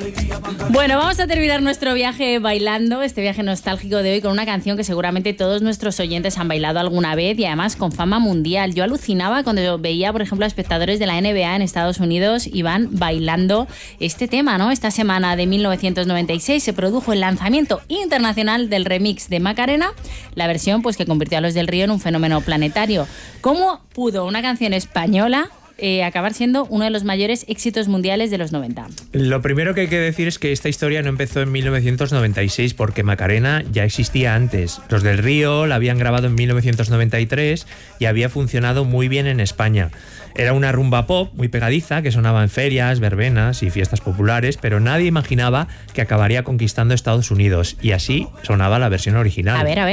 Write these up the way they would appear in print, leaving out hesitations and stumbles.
Bueno, vamos a terminar nuestro viaje bailando, este viaje nostálgico de hoy, con una canción que seguramente todos nuestros oyentes han bailado alguna vez y además con fama mundial. Yo alucinaba cuando veía, por ejemplo, a espectadores de la NBA en Estados Unidos y van bailando este tema, ¿no? Esta semana de 1996 se produjo el lanzamiento internacional del remix de Macarena, la versión pues que convirtió a Los del Río en un fenómeno planetario. ¿Cómo pudo una canción española acabar siendo uno de los mayores éxitos mundiales de los 90? Lo primero que hay que decir es que esta historia no empezó en 1996 porque Macarena ya existía antes. Los del Río la habían grabado en 1993 y había funcionado muy bien en España. Era una rumba pop muy pegadiza que sonaba en ferias, verbenas y fiestas populares, pero nadie imaginaba que acabaría conquistando Estados Unidos, y así sonaba la versión original. A ver.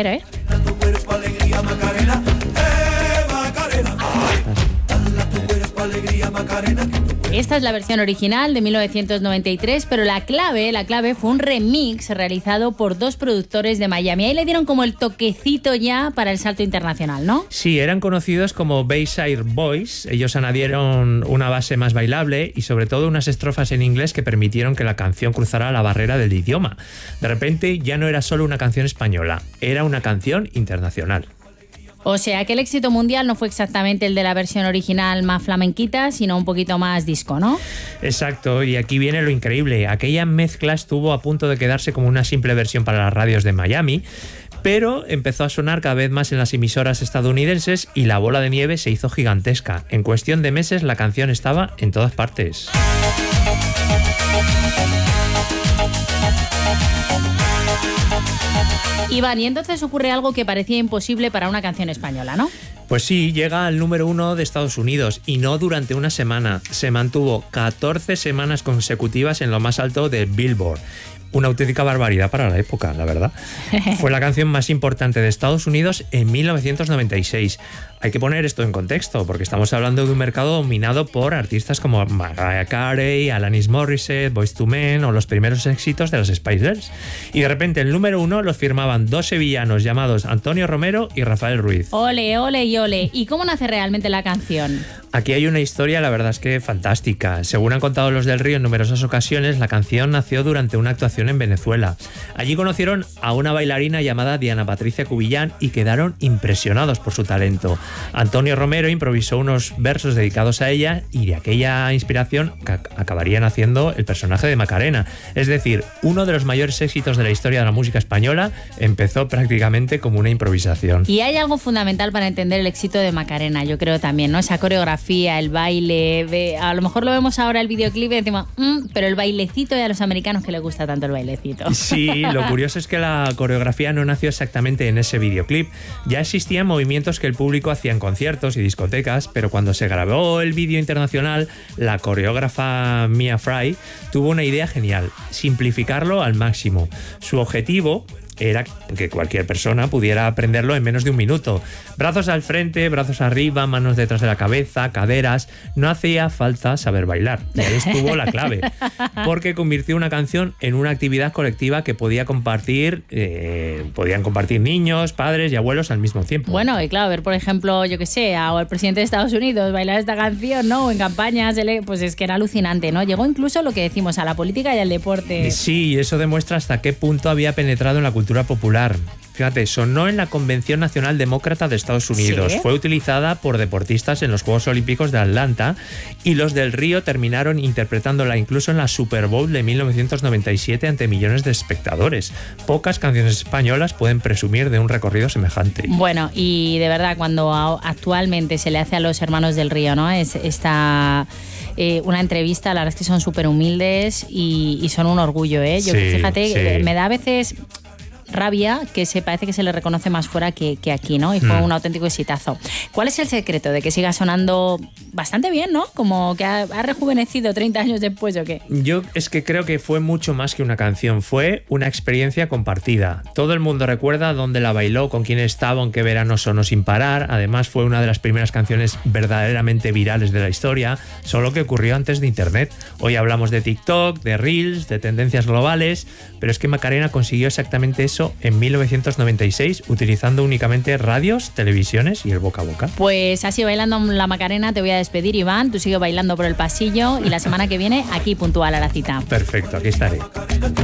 Esta es la versión original de 1993, pero la clave fue un remix realizado por dos productores de Miami. Ahí le dieron como el toquecito ya para el salto internacional, ¿no? Sí, eran conocidos como Bayside Boys. Ellos añadieron una base más bailable y sobre todo unas estrofas en inglés que permitieron que la canción cruzara la barrera del idioma. De repente ya no era solo una canción española, era una canción internacional. O sea que el éxito mundial no fue exactamente el de la versión original más flamenquita, sino un poquito más disco, ¿no? Exacto, y aquí viene lo increíble. Aquella mezcla estuvo a punto de quedarse como una simple versión para las radios de Miami, pero empezó a sonar cada vez más en las emisoras estadounidenses y la bola de nieve se hizo gigantesca. En cuestión de meses la canción estaba en todas partes. Iván, y entonces ocurre algo que parecía imposible para una canción española, ¿no? Pues sí, llega al número 1 de Estados Unidos y no durante una semana. Se mantuvo 14 semanas consecutivas en lo más alto de Billboard. Una auténtica barbaridad para la época, la verdad. Fue la canción más importante de Estados Unidos en 1996. Hay que poner esto en contexto, porque estamos hablando de un mercado dominado por artistas como Mariah Carey, Alanis Morissette, Boyz II Men o los primeros éxitos de las Spice Girls. Y de repente el número 1 los firmaban dos sevillanos llamados Antonio Romero y Rafael Ruiz. Ole, ole y ole. ¿Y cómo nace realmente la canción? Aquí hay una historia, la verdad es que fantástica. Según han contado Los del Río en numerosas ocasiones, la canción nació durante una actuación en Venezuela. Allí conocieron a una bailarina llamada Diana Patricia Cubillán y quedaron impresionados por su talento. Antonio Romero improvisó unos versos dedicados a ella y de aquella inspiración acabarían haciendo el personaje de Macarena. Es decir, uno de los mayores éxitos de la historia de la música española empezó prácticamente como una improvisación. Y hay algo fundamental para entender el éxito de Macarena, yo creo también, ¿no? Esa coreografía, el baile, a lo mejor lo vemos ahora el videoclip y decimos, pero el bailecito, y a los americanos que les gusta tanto el bailecito. Sí, lo curioso es que la coreografía no nació exactamente en ese videoclip. Ya existían movimientos que el público hacía en conciertos y discotecas, pero cuando se grabó el vídeo internacional, la coreógrafa Mia Fry tuvo una idea genial: simplificarlo al máximo. Su objetivo era que cualquier persona pudiera aprenderlo en menos de un minuto. Brazos al frente, brazos arriba, manos detrás de la cabeza, caderas. No hacía falta saber bailar. Y ahí estuvo la clave. Porque convirtió una canción en una actividad colectiva que podían compartir niños, padres y abuelos al mismo tiempo. Bueno, y claro, ver por ejemplo, yo que sé, al presidente de Estados Unidos bailar esta canción, ¿no? O en campañas, pues es que era alucinante, ¿no? Llegó incluso lo que decimos, a la política y al deporte. Sí, y eso demuestra hasta qué punto había penetrado en la cultura popular. Fíjate, sonó en la Convención Nacional Demócrata de Estados Unidos. ¿Sí? Fue utilizada por deportistas en los Juegos Olímpicos de Atlanta y Los del Río terminaron interpretándola incluso en la Super Bowl de 1997 ante millones de espectadores. Pocas canciones españolas pueden presumir de un recorrido semejante. Bueno, y de verdad, cuando actualmente se le hace a los hermanos del Río, ¿no? Una entrevista, la verdad es que son súper humildes y son un orgullo, ¿eh? Yo, sí, fíjate, sí. Me da a veces rabia que parece que se le reconoce más fuera que aquí, ¿no? Y fue un auténtico exitazo. ¿Cuál es el secreto de que siga sonando bastante bien, ¿no? Como que ha rejuvenecido 30 años después, ¿o qué? Yo es que creo que fue mucho más que una canción, fue una experiencia compartida. Todo el mundo recuerda dónde la bailó, con quién estaba, en qué verano sonó sin parar. Además fue una de las primeras canciones verdaderamente virales de la historia, solo que ocurrió antes de Internet. Hoy hablamos de TikTok, de Reels, de tendencias globales, pero es que Macarena consiguió exactamente eso eso en 1996, utilizando únicamente radios, televisiones y el boca a boca. Pues así, bailando la Macarena, te voy a despedir, Iván. Tú sigue bailando por el pasillo y la semana que viene aquí puntual a la cita. Perfecto, aquí estaré.